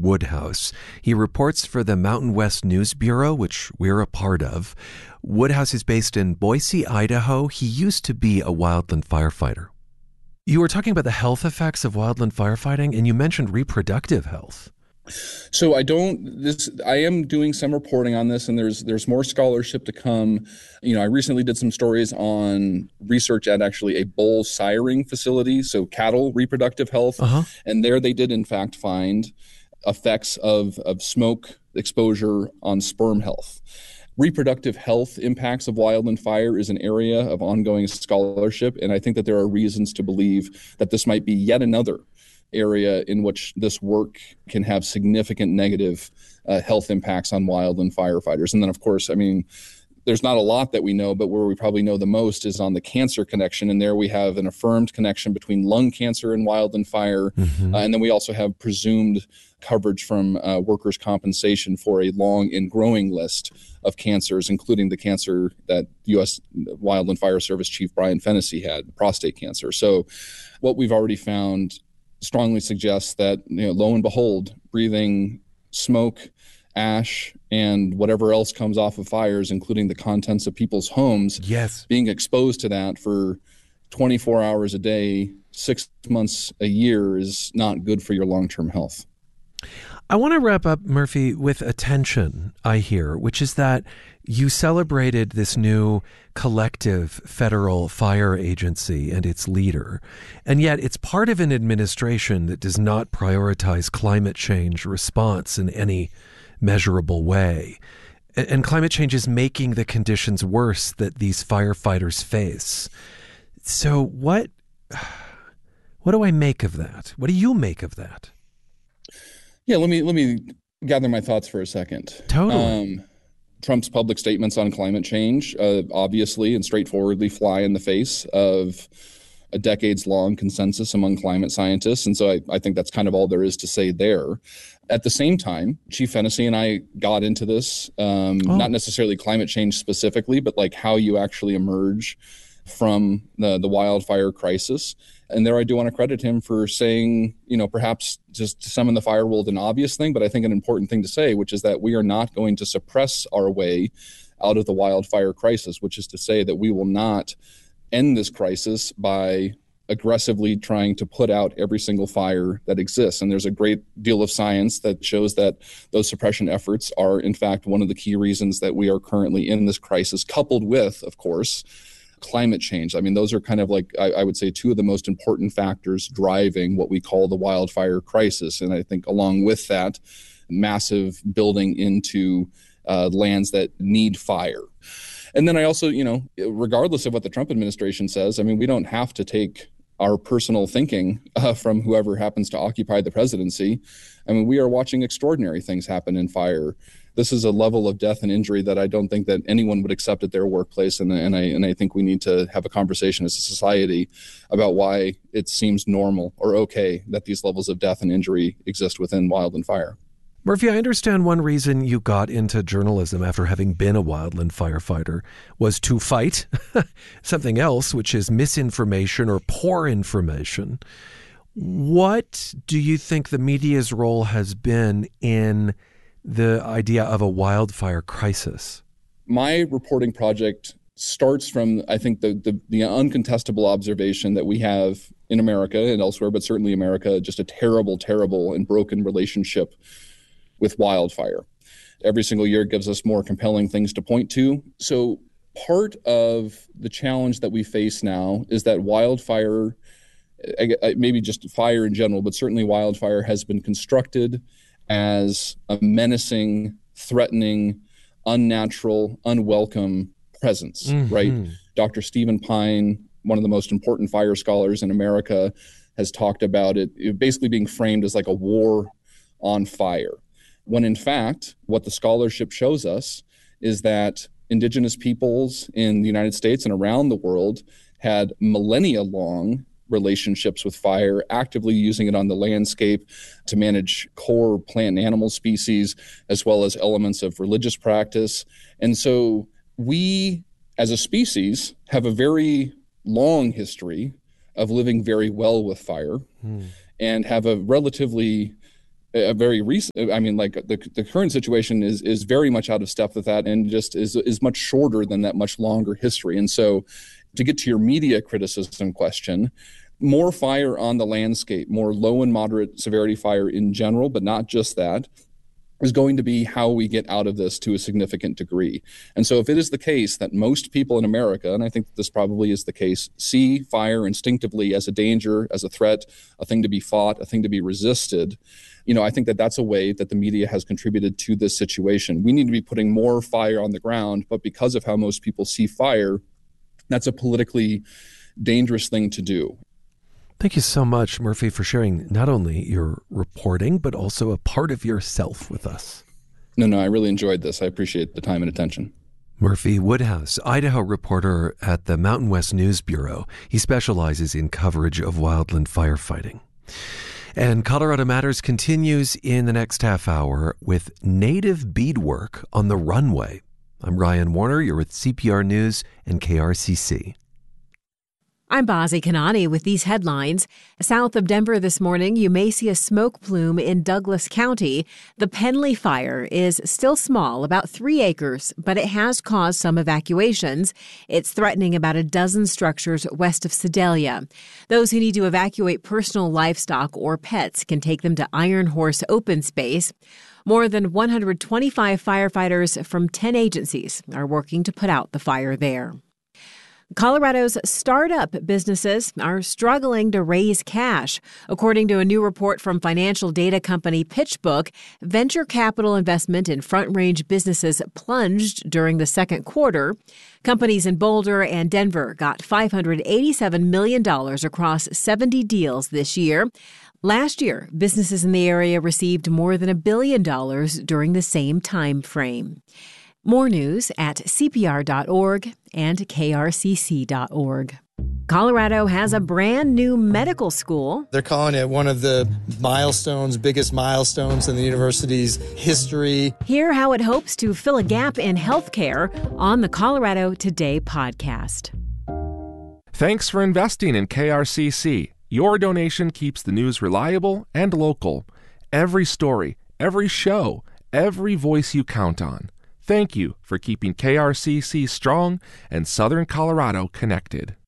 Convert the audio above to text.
Woodhouse. He reports for the Mountain West News Bureau, which we're a part of. Woodhouse is based in Boise, Idaho. He used to be a wildland firefighter. You were talking about the health effects of wildland firefighting, and you mentioned reproductive health. So I am doing some reporting on this, and there's more scholarship to come. I recently did some stories on research at actually a bull siring facility, so cattle reproductive health. And there they did in fact find effects of smoke exposure on sperm health. Reproductive health impacts of wildland fire is an area of ongoing scholarship, and I think that there are reasons to believe that this might be yet another area in which this work can have significant negative health impacts on wildland firefighters. And then, of course, there's not a lot that we know, but where we probably know the most is on the cancer connection. And there we have an affirmed connection between lung cancer and wildland fire. And then we also have presumed coverage from workers' compensation for a long and growing list of cancers, including the cancer that U.S. Wildland Fire Service Chief Brian Fennessy had, prostate cancer. So what we've already found strongly suggests that, lo and behold, breathing smoke, ash, and whatever else comes off of fires, including the contents of people's homes, being exposed to that for 24 hours a day, 6 months a year is not good for your long-term health. I want to wrap up, Murphy, with a tension I hear, which is that you celebrated this new collective federal fire agency and its leader, and yet it's part of an administration that does not prioritize climate change response in any measurable way. And climate change is making the conditions worse that these firefighters face. So what do I make of that? What do you make of that? Yeah, let me gather my thoughts for a second. Totally. Trump's public statements on climate change obviously and straightforwardly fly in the face of a decades-long consensus among climate scientists. And so I think that's kind of all there is to say there. At the same time, Chief Fennessy and I got into this, not necessarily climate change specifically, but like how you actually emerge from the wildfire crisis. And there I do want to credit him for saying, perhaps just to some in the fire world an obvious thing, but I think an important thing to say, which is that we are not going to suppress our way out of the wildfire crisis, which is to say that we will not end this crisis by aggressively trying to put out every single fire that exists. And there's a great deal of science that shows that those suppression efforts are, in fact, one of the key reasons that we are currently in this crisis, coupled with, of course, climate change. Those are kind of like, I would say, two of the most important factors driving what we call the wildfire crisis. And I think along with that, massive building into lands that need fire. And then I also, regardless of what the Trump administration says, we don't have to take our personal thinking from whoever happens to occupy the presidency. We are watching extraordinary things happen in fire. This is a level of death and injury that I don't think that anyone would accept at their workplace. And I think we need to have a conversation as a society about why it seems normal or okay that these levels of death and injury exist within wildland fire. Murphy, I understand one reason you got into journalism after having been a wildland firefighter was to fight something else, which is misinformation or poor information. What do you think the media's role has been in the idea of a wildfire crisis? My reporting project starts from, I think, the uncontestable observation that we have in America and elsewhere, but certainly America, just a terrible, terrible and broken relationship with wildfire. Every single year gives us more compelling things to point to. So part of the challenge that we face now is that wildfire, maybe just fire in general, but certainly wildfire has been constructed as a menacing, threatening, unnatural, unwelcome presence, right? Dr. Stephen Pine, one of the most important fire scholars in America, has talked about it basically being framed as like a war on fire. When in fact, what the scholarship shows us is that indigenous peoples in the United States and around the world had millennia-long relationships with fire, actively using it on the landscape to manage core plant and animal species, as well as elements of religious practice. And so we, as a species, have a very long history of living very well with fire and have a relatively very recent. I mean, like the current situation is very much out of step with that, and just is much shorter than that much longer history. And so, to get to your media criticism question, more fire on the landscape, more low and moderate severity fire in general, but not just that, is going to be how we get out of this to a significant degree. And so if it is the case that most people in America, and I think this probably is the case, see fire instinctively as a danger, as a threat, a thing to be fought, a thing to be resisted, I think that that's a way that the media has contributed to this situation. We need to be putting more fire on the ground, but because of how most people see fire, that's a politically dangerous thing to do. Thank you so much, Murphy, for sharing not only your reporting, but also a part of yourself with us. No, I really enjoyed this. I appreciate the time and attention. Murphy Woodhouse, Idaho reporter at the Mountain West News Bureau. He specializes in coverage of wildland firefighting. And Colorado Matters continues in the next half hour with native beadwork on the runway. I'm Ryan Warner. You're with CPR News and KRCC. I'm Bazi Kanani with these headlines. South of Denver this morning, you may see a smoke plume in Douglas County. The Penley fire is still small, about 3 acres, but it has caused some evacuations. It's threatening about a dozen structures west of Sedalia. Those who need to evacuate personal livestock or pets can take them to Iron Horse Open Space. More than 125 firefighters from 10 agencies are working to put out the fire there. Colorado's startup businesses are struggling to raise cash. According to a new report from financial data company PitchBook, venture capital investment in Front Range businesses plunged during the second quarter. Companies in Boulder and Denver got $587 million across 70 deals this year. Last year, businesses in the area received more than $1 billion during the same time frame. More news at CPR.org and KRCC.org. Colorado has a brand new medical school. They're calling it one of the biggest milestones in the university's history. Hear how it hopes to fill a gap in healthcare on the Colorado Today podcast. Thanks for investing in KRCC. Your donation keeps the news reliable and local. Every story, every show, every voice you count on. Thank you for keeping KRCC strong and Southern Colorado connected.